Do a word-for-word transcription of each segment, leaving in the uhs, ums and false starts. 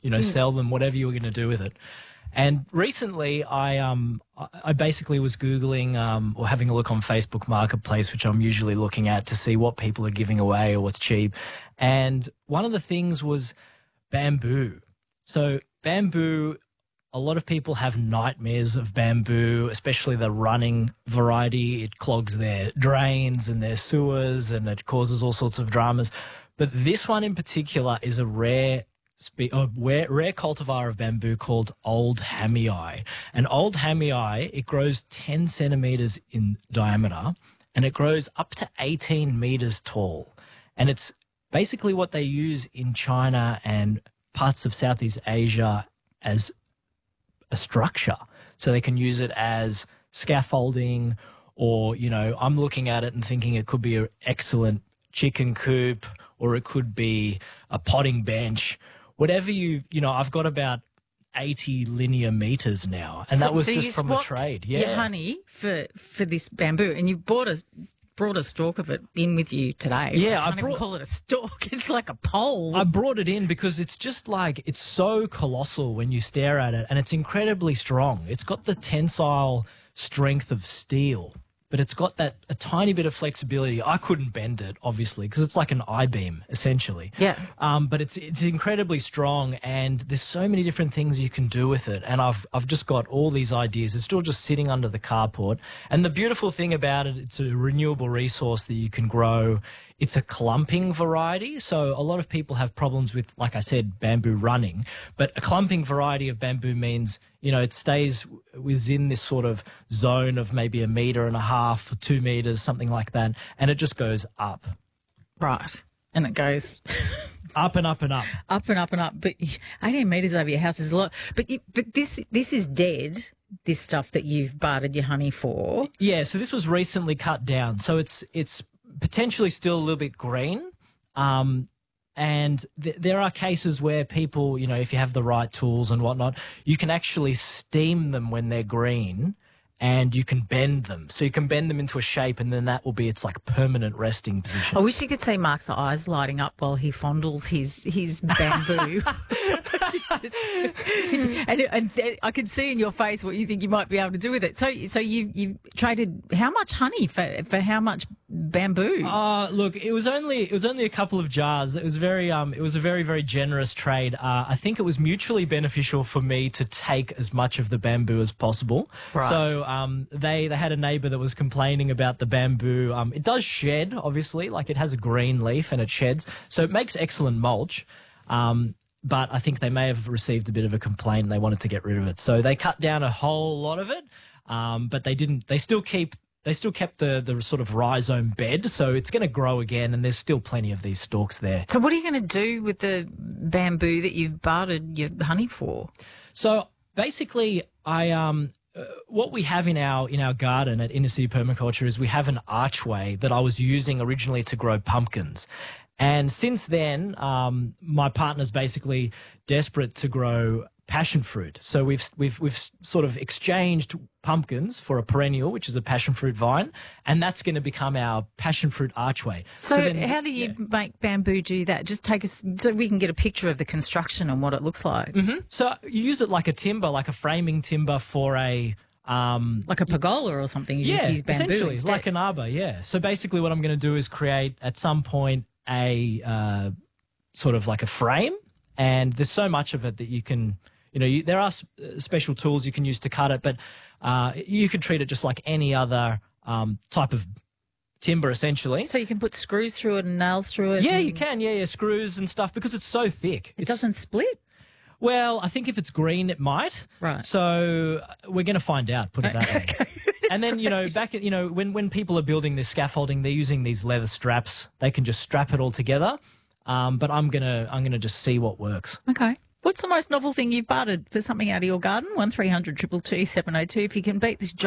you know, sell them, whatever you were going to do with it. And recently, I um I basically was Googling um, or having a look on Facebook Marketplace, which I'm usually looking at to see what people are giving away or what's cheap. And one of the things was bamboo. So bamboo, a lot of people have nightmares of bamboo, especially the running variety. It clogs their drains and their sewers, and it causes all sorts of dramas. But this one in particular is a rare Spe- a rare, rare cultivar of bamboo called Old Hamii. And Old Hamii, it grows ten centimeters in diameter, and it grows up to eighteen meters tall. And it's basically what they use in China and parts of Southeast Asia as a structure. So they can use it as scaffolding, or, you know, I'm looking at it and thinking it could be an excellent chicken coop, or it could be a potting bench. Whatever you, you know, I've got about eighty linear meters now, and so, that was so just you from a swapped trade. Yeah, your honey for for this bamboo, and you brought a brought a stalk of it in with you today. Yeah, I can't I brought, even call it a stalk; it's like a pole. I brought it in because it's just like it's so colossal when you stare at it, and it's incredibly strong. It's got the tensile strength of steel, but it's got that a tiny bit of flexibility. I couldn't bend it, obviously, because it's like an I-beam, essentially. Yeah. Um, but it's it's incredibly strong, and there's so many different things you can do with it. And I've I've just got all these ideas. It's still just sitting under the carport. And the beautiful thing about it, it's a renewable resource that you can grow. It's a clumping variety, so a lot of people have problems with, like I said, bamboo running. But a clumping variety of bamboo means, you know, it stays within this sort of zone of maybe a metre and a half, two metres, something like that, and it just goes up. Right. And it goes up and up and up. Up and up and up. But eighteen metres over your house is a lot. But you, but this this is dead, this stuff that you've bartered your honey for. Yeah, so this was recently cut down. So it's it's potentially still a little bit green. Um, and th- there are cases where people, you know, if you have the right tools and whatnot, you can actually steam them when they're green, and you can bend them. So you can bend them into a shape, and then that will be its like permanent resting position. I wish you could see Mark's eyes lighting up while he fondles his his bamboo. and, and I can see in your face what you think you might be able to do with it. So so you you traded how much honey for for how much bamboo? Uh look, it was only it was only a couple of jars. It was very um it was a very very generous trade. Uh, I think it was mutually beneficial for me to take as much of the bamboo as possible. Right. So um they they had a neighbour that was complaining about the bamboo. Um, it does shed, obviously, like it has a green leaf and it sheds, so it makes excellent mulch. Um, but I think they may have received a bit of a complaint and they wanted to get rid of it, so they cut down a whole lot of it. Um, but they didn't. They still keep. They still kept the, the sort of rhizome bed, so it's going to grow again, and there's still plenty of these stalks there. So what are you going to do with the bamboo that you've bartered your honey for? So basically, I um, uh, what we have in our in our garden at Inner City Permaculture is we have an archway that I was using originally to grow pumpkins. And since then, um, my partner's basically desperate to grow passion fruit. So we've we've we've sort of exchanged pumpkins for a perennial, which is a passion fruit vine, and that's going to become our passion fruit archway. So, so then, how do you yeah. make bamboo do that? Just take us so we can get a picture of the construction and what it looks like. Mm-hmm. So you use it like a timber, like a framing timber for a um, like a pergola or something. You yeah, just use bamboo essentially, instead. like an arbor. Yeah. So basically, what I'm going to do is create at some point a uh, sort of like a frame, and there's so much of it that you can. You know, you, there are s- special tools you can use to cut it, but uh, you could treat it just like any other um, type of timber, essentially. So you can put screws through it and nails through it? Yeah, and you can. Yeah, yeah, screws and stuff, because it's so thick. It It's- doesn't split? Well, I think if it's green, it might. Right. So uh, we're going to find out, put it that way. Okay. And then, you know, back, at, you know, when, when people are building this scaffolding, they're using these leather straps. They can just strap it all together. Um, but I'm going to I'm gonna just see what works. Okay. What's the most novel thing you've bartered for something out of your garden? one three hundred two two two seven oh two. If you can beat this giant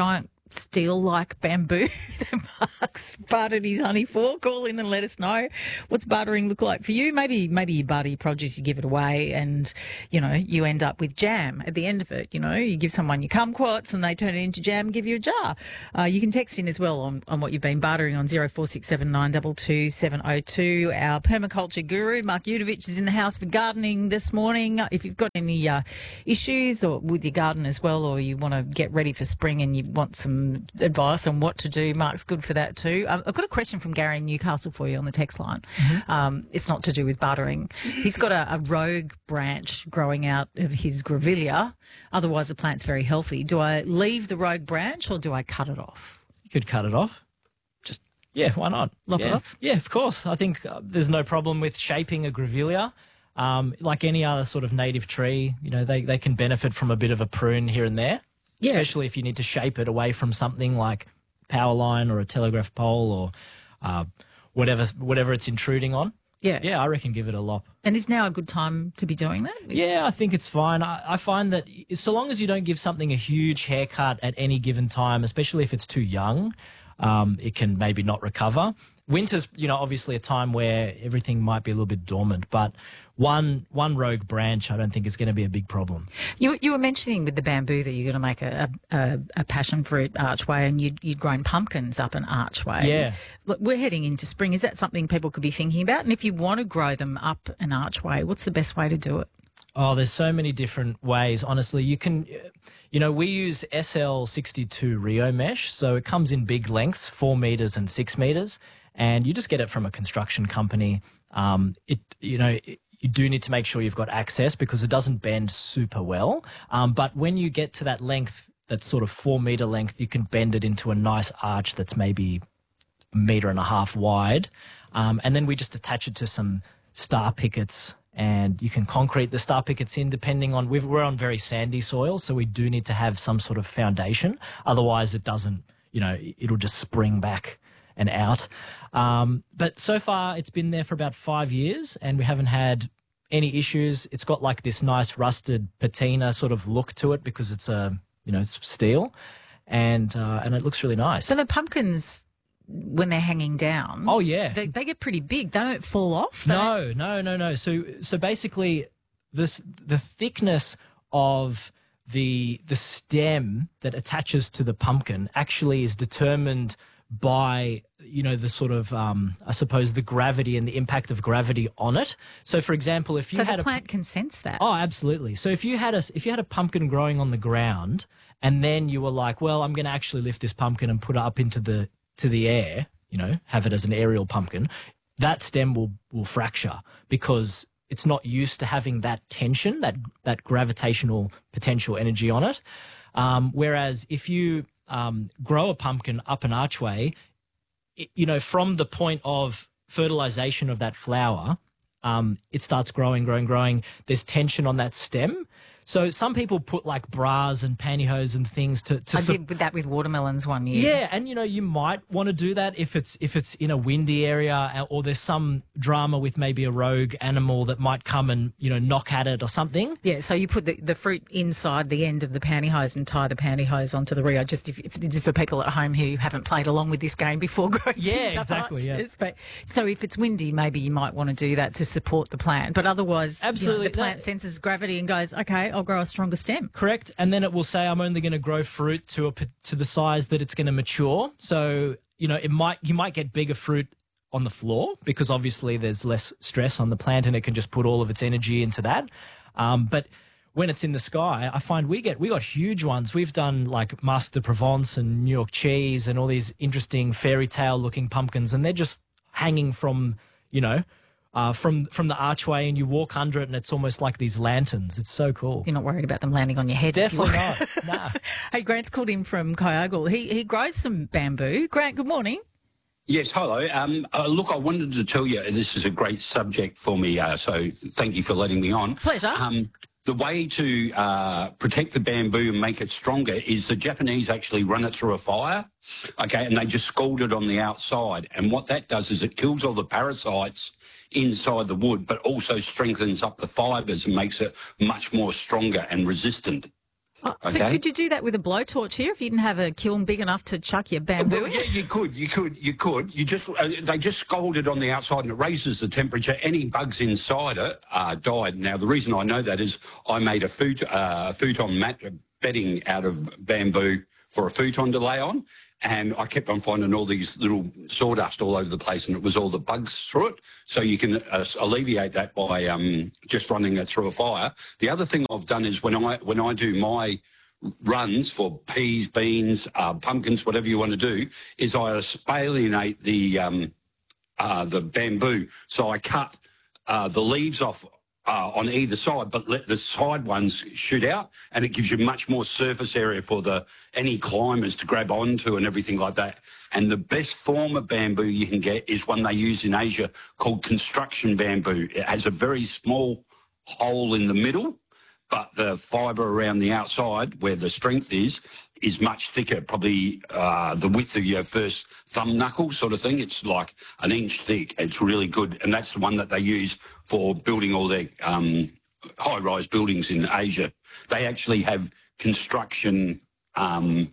steel-like bamboo that Mark's bartered his honey for? Call in and let us know. What's bartering look like for you? Maybe maybe you barter your produce, you give it away, and, you know, you end up with jam at the end of it. You know, you give someone your kumquats and they turn it into jam and give you a jar. Uh, you can text in as well on, on what you've been bartering on zero four six seven nine two two seven zero two. Our permaculture guru, Mark Yudovich, is in the house for gardening this morning. If you've got any uh, issues or with your garden as well, or you want to get ready for spring and you want some advice on what to do, Mark's good for that too. I've got a question from Gary in Newcastle for you on the text line. Mm-hmm. Um, it's not to do with bartering. He's got a, a rogue branch growing out of his grevillea. Otherwise, the plant's very healthy. Do I leave the rogue branch or do I cut it off? You could cut it off. Just, yeah, why not? Lop yeah. it off? Yeah, of course. I think uh, there's no problem with shaping a grevillea. Um, like any other sort of native tree, you know, they, they can benefit from a bit of a prune here and there. Yeah. Especially if you need to shape it away from something like power line or a telegraph pole or uh, whatever whatever it's intruding on. Yeah. Yeah, I reckon give it a lop. And is now a good time to be doing that? Yeah, I think it's fine. I, I find that so long as you don't give something a huge haircut at any given time, especially if it's too young, um, it can maybe not recover. Winter's, you know, obviously a time where everything might be a little bit dormant, but one one rogue branch I don't think is going to be a big problem. You you were mentioning with the bamboo that you're going to make a, a, a passion fruit archway, and you'd, you'd grown pumpkins up an archway. Yeah. Look, we're heading into spring. Is that something people could be thinking about? And if you want to grow them up an archway, what's the best way to do it? Oh, there's so many different ways. Honestly, you can, you know, we use S L sixty-two Rio mesh, so it comes in big lengths, four meters and six meters. And you just get it from a construction company. Um, it, you know, it, you do need to make sure you've got access because it doesn't bend super well. Um, but when you get to that length, that sort of four meter length, you can bend it into a nice arch that's maybe a meter and a half wide. Um, and then we just attach it to some star pickets, and you can concrete the star pickets in depending on, we've, we're on very sandy soil, so we do need to have some sort of foundation. Otherwise it doesn't, you know, it'll just spring back and out. Um, but so far it's been there for about five years and we haven't had any issues. It's got like this nice rusted patina sort of look to it because it's a, you know, it's steel, and uh, and it looks really nice. So the pumpkins, when they're hanging down, oh yeah, they, they get pretty big. They don't fall off. They no, don't... no, no, no. So so basically, this the thickness of the the stem that attaches to the pumpkin actually is determined by, you know, the sort of, um, I suppose, the gravity and the impact of gravity on it. So, for example, if you so had the a plant can sense that. Oh, absolutely. So if you had a if you had a pumpkin growing on the ground, and then you were like, well, I'm going to actually lift this pumpkin and put it up into the to the air, you know, have it as an aerial pumpkin, that stem will will fracture because it's not used to having that tension, that that gravitational potential energy on it. Um, whereas if you Um, grow a pumpkin up an archway, it, you know, from the point of fertilization of that flower, um, it starts growing, growing, growing. There's tension on that stem. So some people put like bras and pantyhose and things to. to I did with that with watermelons one year. Yeah, and you know you might want to do that if it's if it's in a windy area or there's some drama with maybe a rogue animal that might come and you know knock at it or something. Yeah, so you put the, the fruit inside the end of the pantyhose and tie the pantyhose onto the Rio. Just if, if it's for people at home who haven't played along with this game before. Growing Yeah, exactly. Yeah. But, so if it's windy, maybe you might want to do that to support the plant. But otherwise, absolutely, you know, the plant no. senses gravity and goes, okay, I'll grow a stronger stem. Correct. And then it will say, I'm only going to grow fruit to a, to the size that it's going to mature. So, you know, it might you might get bigger fruit on the floor because obviously there's less stress on the plant and it can just put all of its energy into that. Um, but when it's in the sky, I find we get we got huge ones. We've done like Master de Provence and New York cheese and all these interesting fairy tale looking pumpkins, and they're just hanging from, you know, Uh, from from the archway, and you walk under it and it's almost like these lanterns. It's so cool. You're not worried about them landing on your head? Definitely not. Nah. Hey, Grant's called in from Kyogle. He he grows some bamboo. Grant, good morning. Yes, hello. Um, uh, look, I wanted to tell you this is a great subject for me, uh, so thank you for letting me on. Pleasure. Um, the way to uh, protect the bamboo and make it stronger is the Japanese actually run it through a fire, okay, and they just scald it on the outside. And what that does is it kills all the parasites inside the wood, but also strengthens up the fibres and makes it much more stronger and resistant. Oh, so Okay. could you do that with a blowtorch here if you didn't have a kiln big enough to chuck your bamboo Well, in? yeah, you could, you could, you could. You just uh, they just scald it on the outside, and it raises the temperature. Any bugs inside it uh, died. Now, the reason I know that is I made a fut- uh, futon mat bedding out of bamboo for a futon to lay on, and I kept on finding all these little sawdust all over the place, and it was all the bugs through it. So you can uh, alleviate that by um, just running it through a fire. The other thing I've done is when I when I do my runs for peas, beans, uh, pumpkins, whatever you want to do, is I espalionate the um, uh, the bamboo. So I cut uh, the leaves off uh, on either side, but let the side ones shoot out, and it gives you much more surface area for the any climbers to grab onto and everything like that. And the best form of bamboo you can get is one they use in Asia called construction bamboo. It has a very small hole in the middle, but the fibre around the outside, where the strength is, is much thicker, probably uh, the width of your first thumb knuckle sort of thing. It's like an inch thick. It's really good. And that's the one that they use for building all their um, high-rise buildings in Asia. They actually have construction um,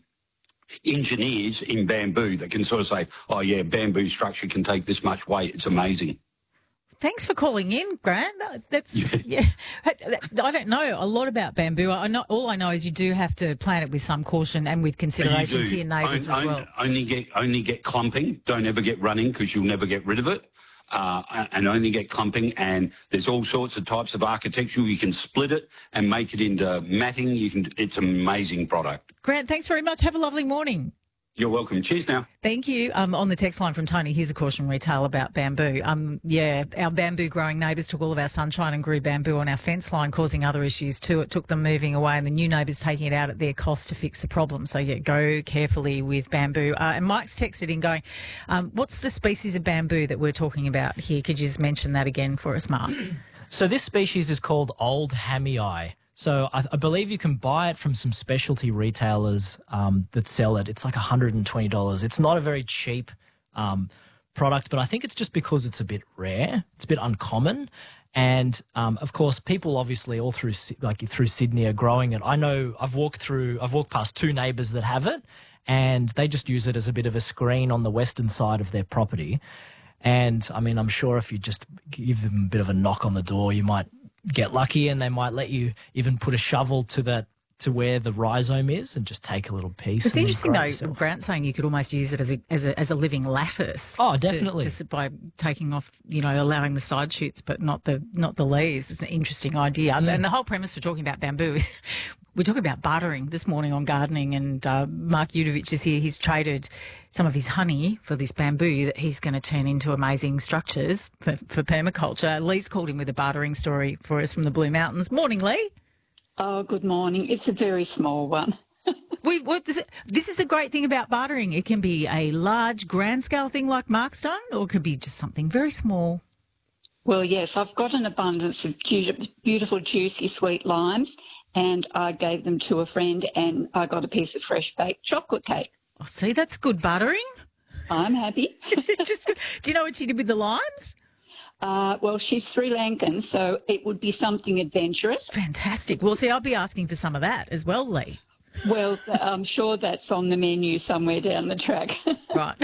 engineers in bamboo that can sort of say, oh, yeah, bamboo structure can take this much weight. It's amazing. Thanks for calling in, Grant. That's yeah. I don't know a lot about bamboo. I know all I know is you do have to plant it with some caution and with consideration You do. to your neighbours On- as well. on- Only get only get clumping. Don't ever get running because you'll never get rid of it. Uh, and only get clumping. And there's all sorts of types of architectural. You can split it and make it into matting. You can. It's an amazing product. Grant, thanks very much. Have a lovely morning. You're welcome. Cheers now. Thank you. Um, on the text line from Tony, here's a cautionary tale about bamboo. Um, yeah, our bamboo growing neighbours took all of our sunshine and grew bamboo on our fence line, causing other issues too. It took them moving away and the new neighbours taking it out at their cost to fix the problem. So, yeah, go carefully with bamboo. Uh, and Mike's texted in going, um, what's the species of bamboo that we're talking about here? Could you just mention that again for us, Mark? So this species is called Old Hamii. So I, I believe you can buy it from some specialty retailers um, that sell it. It's like one hundred twenty dollars. It's not a very cheap um, product, but I think it's just because it's a bit rare. It's a bit uncommon. And, um, of course, people obviously all through Sy- like through Sydney are growing it. I know I've walked through, I've walked past two neighbours that have it, and they just use it as a bit of a screen on the western side of their property. And, I mean, I'm sure if you just give them a bit of a knock on the door, you might get lucky and they might let you even put a shovel to that to where the rhizome is and just take a little piece. It's and interesting, grow it though, yourself. Grant saying you could almost use it as a as a, as a living lattice. Oh, to- definitely. To, by taking off, you know, allowing the side shoots, but not the not the leaves. It's an interesting idea. And, and the whole premise for talking about bamboo is we're talking about bartering this morning on gardening, and uh, Mark Udovich is here. He's traded some of his honey for this bamboo that he's going to turn into amazing structures for, for permaculture. Lee's called him with a bartering story for us from the Blue Mountains. Morning, Lee. Oh, good morning. It's a very small one. We, what does it, this is the great thing about bartering. It can be a large, grand-scale thing like Mark's done, or it could be just something very small. Well, yes, I've got an abundance of cute, beautiful, juicy, sweet limes, and I gave them to a friend, and I got a piece of fresh baked chocolate cake. Oh, see, that's good bartering. I'm happy. Just, do you know what she did with the limes? Uh, well, she's Sri Lankan, so it would be something adventurous. Fantastic. Well, see, I'll be asking for some of that as well, Lee. Well, I'm sure that's on the menu somewhere down the track. Right.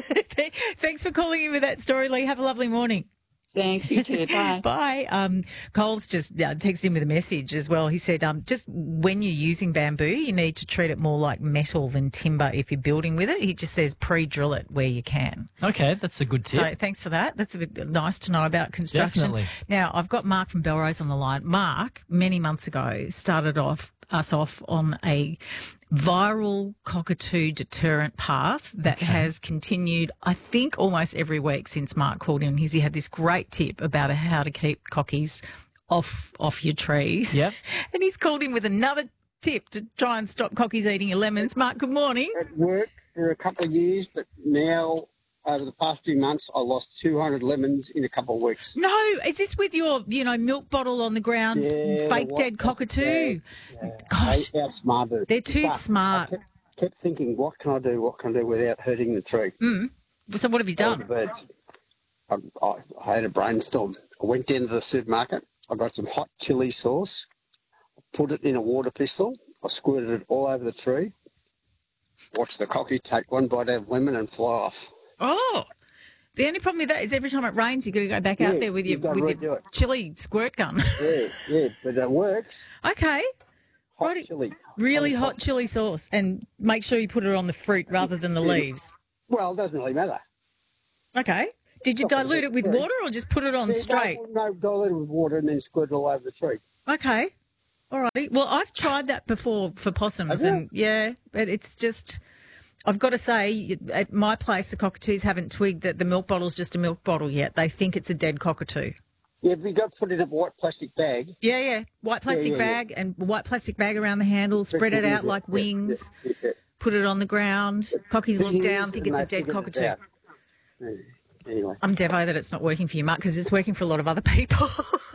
Thanks for calling in with that story, Lee. Have a lovely morning. Thanks, you too. Bye. Bye. Um, Cole's just uh, texted in with a message as well. He said, um, just when you're using bamboo, you need to treat it more like metal than timber if you're building with it. He just says pre-drill it where you can. Okay, that's a good tip. So thanks for that. That's a bit nice to know about construction. Definitely. Now, I've got Mark from Belrose on the line. Mark, many months ago, started off us off on a viral cockatoo deterrent path that has continued, I think, almost every week since Mark called in. He's he had this great tip about how to keep cockies off off your trees. Yep. And he's called in with another tip to try and stop cockies eating your lemons. Mark, good morning. It worked for a couple of years, but now over the past few months, I lost two hundred lemons in a couple of weeks. No, is this with your, you know, milk bottle on the ground, Yeah, fake what- dead cockatoo? Yeah, Gosh, they outsmarted it. they're too But smart. I kept, kept thinking, what can I do? What can I do without hurting the tree? So what have you All the done? birds. I, I, I had a brainstorm. I went down to the supermarket. I got some hot chili sauce. Put it in a water pistol. I squirted it all over the tree. Watch the cocky take one bite out of lemon and fly off. Oh, the only problem with that is every time it rains, you've got to go back Yeah, out there with your you've got to with redo your it. chili squirt gun. Yeah, yeah, but it works. Okay. Hot Righty. chili. Really On hot top. chili sauce, and make sure you put it on the fruit rather than the Yes. leaves. Well, it doesn't really matter. Okay. Did you Not gonna dilute get it with through. water or just put it on Yeah, straight? No, no, dilute it with water and then squirt it all over the tree. Okay. All righty. Well, I've tried that before for possums, Have you? and yeah, but it's just. I've got to say, at my place, the cockatoos haven't twigged that the milk bottle's just a milk bottle yet. They think it's a dead cockatoo. Yeah, we got to put it in a white plastic bag. Yeah, yeah. White plastic yeah, yeah. bag and white plastic bag around the handle, spread it out like wings, Yeah, yeah, put it on the ground. Cockies look Thing down, is, think and it's a they dead figured it cockatoo. out. Yeah. Anyway. I'm devo that it's not working for you, Mark, because it's working for a lot of other people.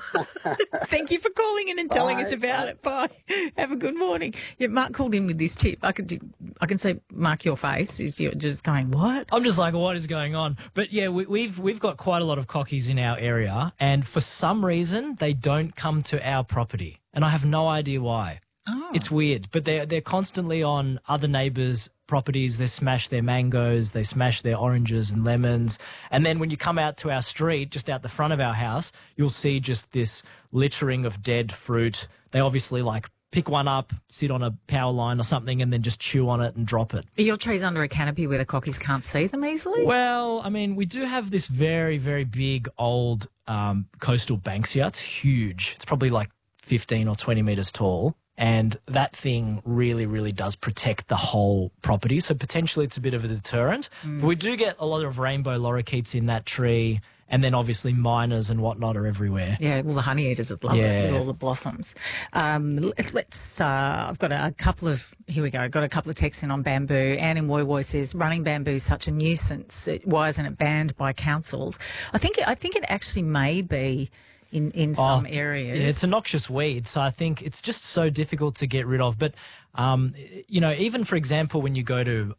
Thank you for calling in and telling Bye. us about it. Bye. Have a good morning. Yeah, Mark called in with this tip. I could, do, I can see, Mark, your face is you're just going, what? I'm just like, what is going on? But yeah, we, we've we've got quite a lot of cockies in our area, and for some reason they don't come to our property, and I have no idea why. Oh. It's weird, but they're they're constantly on other neighbours' properties. They smash their mangoes, they smash their oranges and lemons, and then when you come out to our street, just out the front of our house, you'll see just this littering of dead fruit. They obviously like pick one up, sit on a power line or something, and then just chew on it and drop it. Are your trees under a canopy where the cockies can't see them easily? Well, I mean, we do have this very, very big old um, coastal banksia. It's huge. It's probably like fifteen or twenty metres tall. And that thing really, really does protect the whole property. So potentially it's a bit of a deterrent. But we do get a lot of rainbow lorikeets in that tree. And then obviously miners and whatnot are everywhere. Yeah, well, the honey eaters would love Yeah. it with all the blossoms. Um, let- let's. Uh, I've got a, a couple of. Here we go. Got a couple of texts in on bamboo. Anne in Woy Woy says running bamboo is such a nuisance. It, why isn't it banned by councils? I think. I think it actually may be. In, in some Oh, areas. Yeah, it's a noxious weed, so I think it's just so difficult to get rid of. But, um, you know, even, for example, when you go to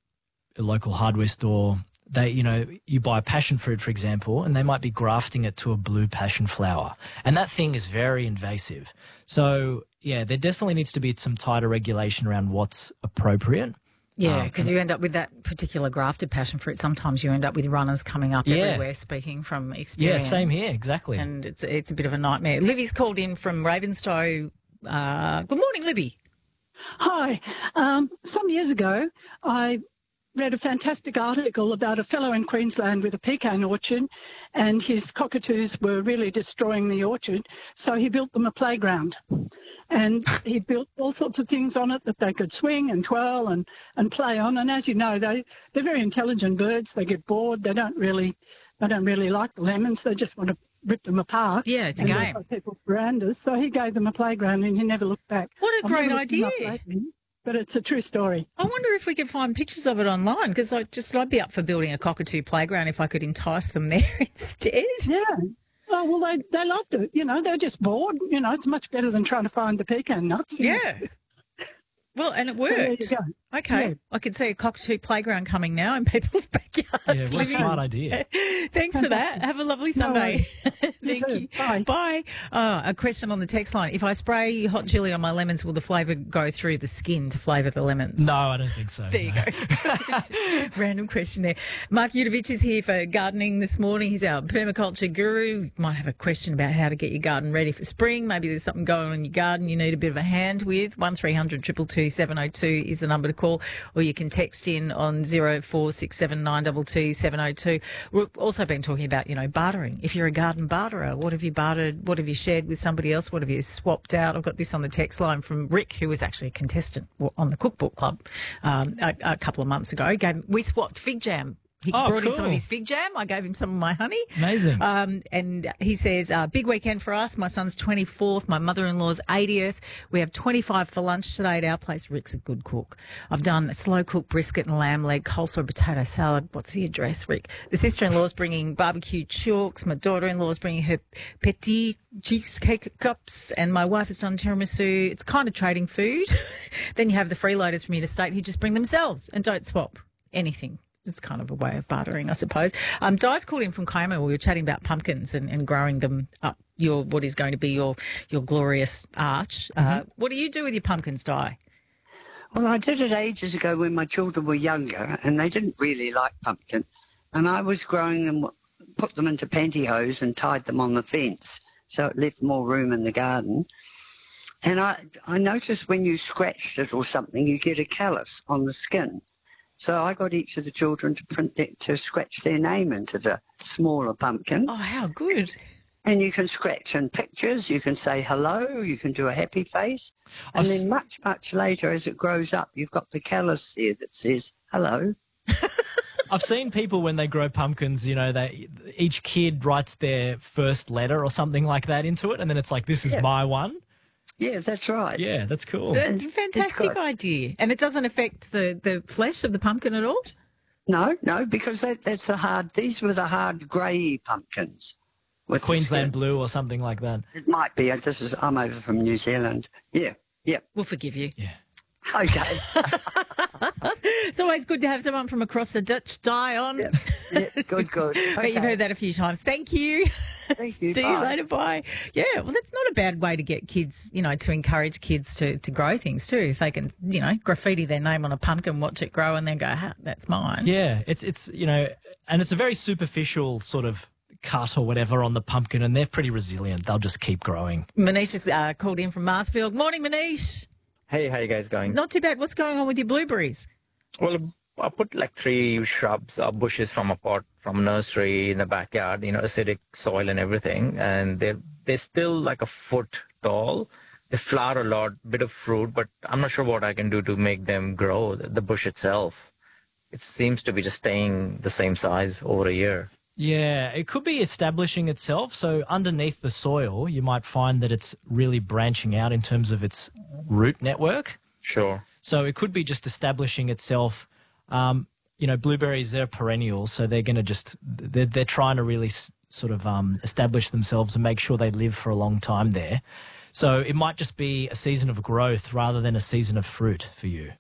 a local hardware store, they, you know, you buy passion fruit, for example, and they might be grafting it to a blue passion flower. And that thing is very invasive. So, yeah, there definitely needs to be some tighter regulation around what's appropriate. Yeah, because you end up with that particular grafted passion fruit. Sometimes you end up with runners coming up Yeah. everywhere, speaking from Yeah, experience. same here, exactly. And it's it's a bit of a nightmare. Libby's called in from Ravenstow. Uh, good morning, Libby. Hi. Um, some years ago, I read a fantastic article about a fellow in Queensland with a pecan orchard, and his cockatoos were really destroying the orchard. So he built them a playground, and he built all sorts of things on it that they could swing and twirl and, and play on. And as you know, they they're very intelligent birds. They get bored. They don't really they don't really like the lemons. They just want to rip them apart. Yeah, it's a and game. off people's verandas. So he gave them a playground, and he never looked back. What a I've great never looked him up idea. lately, but it's a true story. I wonder if we could find pictures of it online, because I just I'd be up for building a cockatoo playground if I could entice them there instead. Yeah. Oh, well, they, they loved it. You know, they're just bored. You know, it's much better than trying to find the pecan nuts. you know. Yeah. Well, and it So there you worked. go. Okay, Yeah. I could see a cockatoo playground coming now in people's backyards. Yeah, what a Libby. smart idea. Thanks for that. Have a lovely No Sunday. worries. You Thank too. you. Bye. Bye. Oh, a question on the text line. If I spray hot chili on my lemons, will the flavour go through the skin to flavour the lemons? No, I don't think so. There you no. go. Random question there. Mark Udovich is here for gardening this morning. He's our permaculture guru. You might have a question about how to get your garden ready for spring. Maybe there's something going on in your garden you need a bit of a hand with. one three hundred two two two seven oh two is the number to call, or you can text in on zero four six seven nine two two seven oh two. We've also been talking about, you know, bartering. If you're a garden barterer, what have you bartered? What have you shared with somebody else? What have you swapped out? I've got this on the text line from Rick, who was actually a contestant on the Cookbook Club um, a, a couple of months ago. Gave, we swapped fig jam. He Oh, brought in some of cool. his fig jam. I gave him some of my honey. Amazing. Um, and he says, uh, big weekend for us. My son's twenty-fourth, my mother-in-law's eightieth. We have twenty-five for lunch today at our place. Rick's a good cook. I've done a slow-cooked brisket and lamb leg, coleslaw, potato salad. What's the address, Rick? The sister-in-law's bringing barbecue chooks. My daughter-in-law's bringing her petit cheesecake cups. And my wife has done tiramisu. It's kind of trading food. Then you have the freeloaders from interstate who just bring themselves and don't swap anything. It's kind of a way of bartering, I suppose. Um, Di's called in from Kiama. We were chatting about pumpkins and, and growing them up. Your what is going to be your your glorious arch. Uh, what do you do with your pumpkins, Di? Well, I did it ages ago when my children were younger and they didn't really like pumpkin. And I was growing them, put them into pantyhose and tied them on the fence so it left more room in the garden. And I, I noticed when you scratched it or something, you get a callus on the skin. So I got each of the children to print that, to scratch their name into the smaller pumpkin. Oh, how good. And you can scratch in pictures, you can say hello, you can do a happy face. And I've then much, much later as it grows up, you've got the callus there that says hello. I've seen people when they grow pumpkins, you know, they each kid writes their first letter or something like that into it, and then it's like, this is Yeah. my one. Yeah, that's right. Yeah, that's cool. That's a It's fantastic got- idea. And it doesn't affect the, the flesh of the pumpkin at all? No, no, because that, that's the hard, these were the hard grey pumpkins. with the Queensland skins. blue or something like that. It might be. This is, I'm over from New Zealand. Yeah, yeah. We'll forgive you. Yeah. Okay. It's always good to have someone from across the Dutch die on. yeah, yeah, good, good. But Okay. you've heard that a few times. Thank you. Thank you. See you Bye. later. Bye. Yeah, well, that's not a bad way to get kids, you know, to encourage kids to, to grow things too. If they can, you know, graffiti their name on a pumpkin, watch it grow, and then go, ha, that's mine. Yeah, it's, it's you know, and it's a very superficial sort of cut or whatever on the pumpkin, and they're pretty resilient. They'll just keep growing. Manish is uh, called in from Marsfield. Morning, Manish. Hey, how you guys going? Not too bad. What's going on with your blueberries? Well, I put like three shrubs or bushes from a pot from a nursery in the backyard, you know, acidic soil and everything, and they're they're still like a foot tall. They flower a lot, bit of fruit, but I'm not sure what I can do to make them grow. The bush itself, it seems to be just staying the same size over a year. Yeah, it could be establishing itself. So underneath the soil, you might find that it's really branching out in terms of its root network. Sure. So it could be just establishing itself. Um, you know, blueberries, they're perennial, so they're going to just, they're, they're trying to really s- sort of um, establish themselves and make sure they live for a long time there. So it might just be a season of growth rather than a season of fruit for you.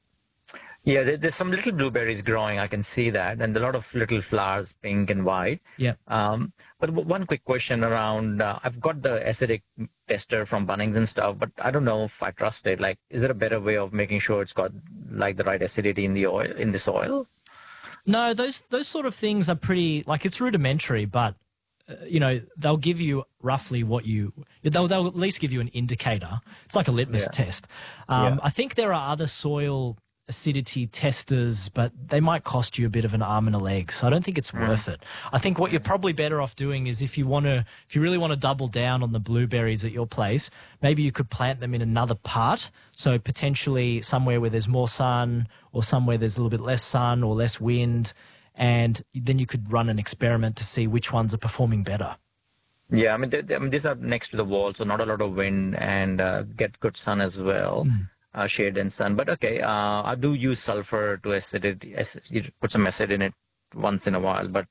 Yeah, there, there's some little blueberries growing. I can see that, and a lot of little flowers, pink and white. Yeah. Um, but w- one quick question around, uh, I've got the acidic tester from Bunnings and stuff, but I don't know if I trust it. Like, is there a better way of making sure it's got like the right acidity in the oil, in the soil? No, those those sort of things are pretty, like, it's rudimentary, but uh, you know, they'll give you roughly what you, they'll, they'll at least give you an indicator. It's like a litmus Yeah. test. Um, Yeah. I think there are other soil acidity testers, but they might cost you a bit of an arm and a leg. So I don't think it's Mm. worth it. I think what you're probably better off doing is if you want to, if you really want to double down on the blueberries at your place, maybe you could plant them in another part. So potentially somewhere where there's more sun or somewhere there's a little bit less sun or less wind. And then you could run an experiment to see which ones are performing better. Yeah, I mean, they, they- I mean these are next to the wall, so not a lot of wind and uh, get good sun as well. Mm. Uh, shade and sun, but okay. Uh, I do use sulfur to acidity, acid, put some acid in it once in a while. But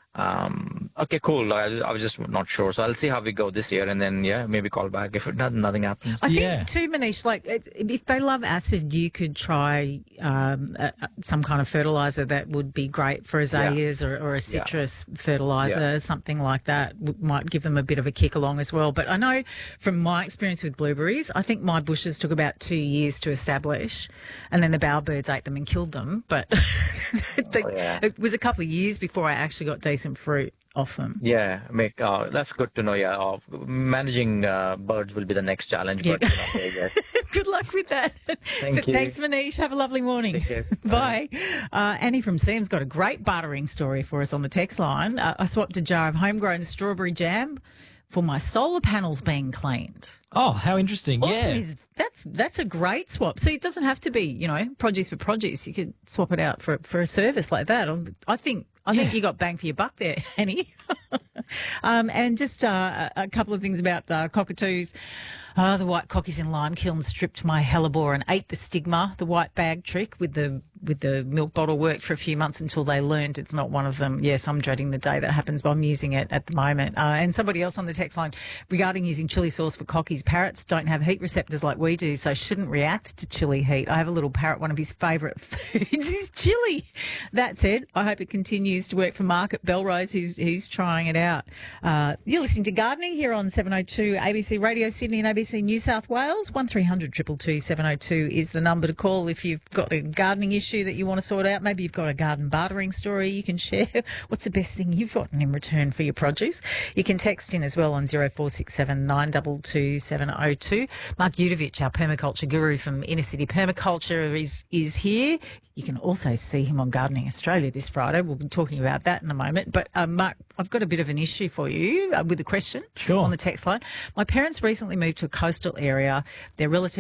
um, okay, cool. I, I was just not sure, so I'll see how we go this year, and then yeah, maybe call back if it, not, nothing happens. I think Yeah. too, Manish, like it- if they love acid, you could try um, a, a- some kind of fertilizer that would be great for azaleas or, or a citrus fertilizer, Yeah. something like that w- might give them a bit of a kick along as well. But I know from my experience with blueberries, I think my bushes took about two years to establish, and then the bowerbirds ate them and killed them. But they, Oh, yeah. it was a couple of years before I actually got decent fruit off them. Yeah, make uh, that's good to know. Yeah, uh, managing uh, birds will be the next challenge. Yeah. But okay, yes. Good luck with that. Thank But you. Thanks, Manish. Have a lovely morning. Take care. Bye. Uh, Annie from Sam's got a great bartering story for us on the text line. Uh, I swapped a jar of homegrown strawberry jam for my solar panels being cleaned. Oh, how interesting. Awesome. Yeah. Is, that's that's a great swap. So it doesn't have to be, you know, produce for produce. You could swap it out for for a service like that. I think I think Yeah. you got bang for your buck there, Annie. um, and just uh, a a couple of things about uh, cockatoos. Uh, the white cockies in lime kiln stripped my hellebore and ate the stigma. The white bag trick with the with the milk bottle worked for a few months until they learned it's not one of them. Yes, I'm dreading the day that happens, but I'm using it at the moment. Uh, and somebody else on the text line regarding using chili sauce for cockies, parrots don't have heat receptors like we do, so shouldn't react to chili heat. I have a little parrot, one of his favourite foods is chili. That said, I hope it continues to work for Mark at Belrose, who's, who's trying it out. Uh, you're listening to Gardening here on seven oh two A B C Radio Sydney and A B C C New South Wales. one three hundred two two two seven oh two is the number to call if you've got a gardening issue that you want to sort out. Maybe you've got a garden bartering story you can share. What's the best thing you've gotten in return for your produce? You can text in as well on zero four six seven nine two two seven oh two. Mark Udovich, our permaculture guru from Inner City Permaculture, is, is here. You can also see him on Gardening Australia this Friday. We'll be talking about that in a moment. But, um, Mark, I've got a bit of an issue for you uh, with a question Sure. on the text line. My parents recently moved to a coastal area. They're relatively